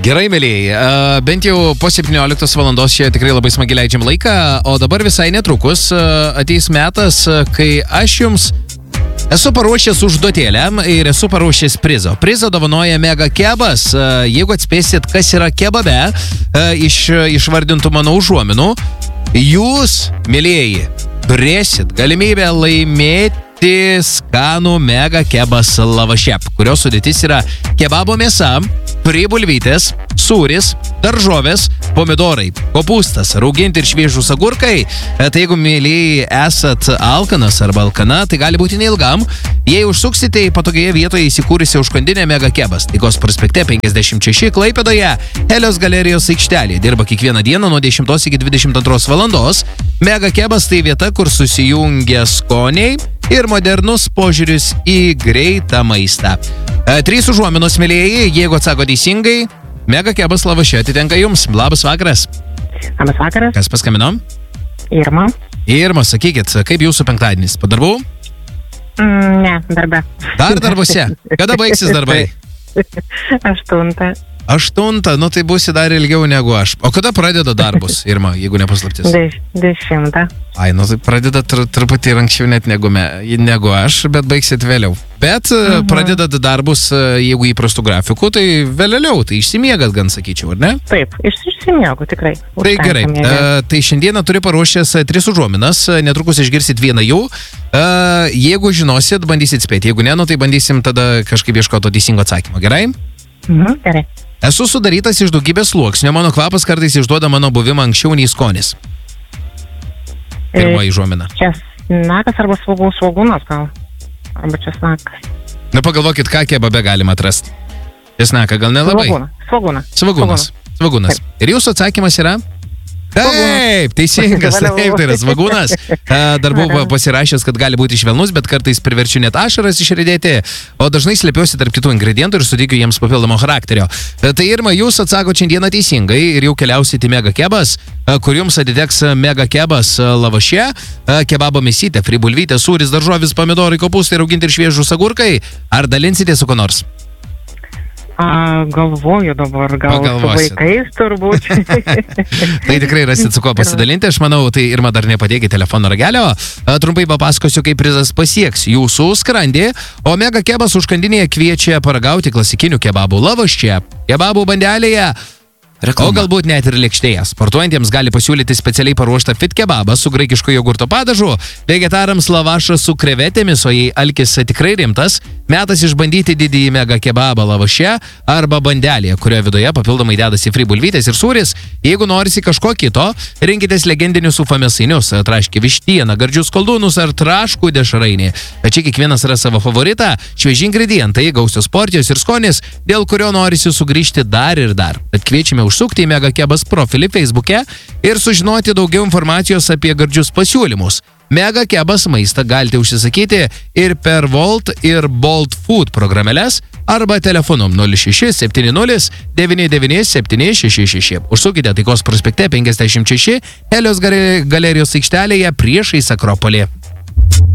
Gerai, mėlyjei, bent jau po 17 valandos čia tikrai labai smagiai leidžiam laiką, o dabar visai netrukus ateis metas, kai aš jums esu paruošęs užduotėlę ir esu paruošęs prizą. Prizą dovanoja Mega Kebas. Jeigu atspėsit, kas yra kebabe, išvardintų mano užuominų, jūs, mėlyjei, turėsit galimybę laimėti skanų Mega Kebas lavašep, kurios sudėtis yra kebabo mėsa, prie bulvytės, sūris, daržovės, pomidorai, kopūstas, rauginti ir šviežūs agurkai. Tai jeigu, mėlyjei, esat alkanas arba alkana, tai gali būti neilgam. Jei užsuksite į patogioje vietoje įsikūrusią užkandinę Mega Kebas, Taikos prospekte 56 Klaipėdoje, Helios galerijos aikštelėje. Dirba kiekvieną dieną nuo 10 iki 22 valandos. Mega Kebas tai vieta, kur susijungia skoniai ir modernus požiūris į greitą maistą. 3 užuominos, mėlyjei, jeigu atsako teisingai, Mega Kebas lavaše atitenka jums. Labas vakaras. Labas vakaras. Kas paskambinom? Irma. Irma, sakykit, kaip jūsų penktadienis? Po darbų? Ne, darbe. Dar darbuose. Kada baigsis darbai? 8. Nu tai būsi dar ilgiau negu aš. O kada pradeda darbus, Irma, jeigu nepaslaptis? 10. Ai, nu tai pradeda truputį anksčiau net negu aš, bet baigsit vėliau. Bet pradedat darbus, jeigu įprastų grafikų, tai vėliau, tai išsimiegat gan, sakyčiau, ar ne? Taip, išsimiegu tikrai. Tai gerai, tai šiandieną turiu paruošęs 3 užuominas, netrukus išgirsit vieną jų. Jeigu žinosit, bandysit spėti, jeigu ne, nu tai bandysim tada kažkaip ieškoti teisingo atsakymo, gerai? Gerai. Esu sudarytas iš daugybės sluoksnių, mano kvapas kartais išduoda mano buvimą anksčiau nei skonis. Pirmoji užuomina. Česnakas arba svogūnas gal. Arba česnakas. Na pagalvokit, ką kebabe galima atrasti. Česnaką gal nelabai? Svogūnas. Ir jūsų atsakymas yra? Taip, teisingas, taip, tai yra svogūnas. Dar buvo pasirašęs, kad gali būti švelnus, bet kartais priverčiu net ašaras išridėti, o dažnai slepiuosi tarp kitų ingredientų ir suteikiu jiems papildomo charakterio. Tai Irma, jūs atsakote šiandieną teisingai ir jau keliausite į Mega Kebas, kur jums atiteks Mega Kebas lavaše, kebabo mėsytė, fri bulvytė, sūris, daržovis, pomidorai, kopūstai, rauginti ir šviežūs agurkai. Ar dalinsite su ko nors? Galvoju dabar, gal su vaikais turbūt. Tai tikrai rasit su kuo pasidalinti, aš manau, tai Irma dar nepadėkit telefono ragelio. Trumpai papasakosiu, kaip prizas pasieks jūsų skrandį, o Mega Kebas užkandinėje kviečia paragauti klasikinių kebabų lavaše, kebabų bandelėje, o galbūt net ir lėkštėje. Sportuojantiems gali pasiūlyti specialiai paruoštą fit kebabą su graikiško jogurto padažu, vegetarams lavašą su krevetėmis, o jei alkis tikrai rimtas, metas išbandyti didįjį Mega Kebabą lavaše arba bandelėje, kurio viduje papildomai dedasi fri bulvytės ir sūris. Jeigu norisi kažko kito, rinkitės legendinius ufa mėsainius, traškį vištieną, gardžius koldūnus ar traškų dešrainį. Čia kiekvienas yra savo favoritą, švieži ingredientai, gausios porcijos ir skonis, dėl kurio norisi sugrįžti dar ir dar. Tad kviečiame užsukti į Mega Kebas profilį Facebook'e ir sužinoti daugiau informacijos apie gardžius pasiūlymus. Mega Kebas maistą galite užsisakyti ir per Volt ir Bolt Food programėles arba telefonu 0670 99 766. Užsukite Taikos prospekte 56 Helios galerijos aikštelėje priešais Akropolį.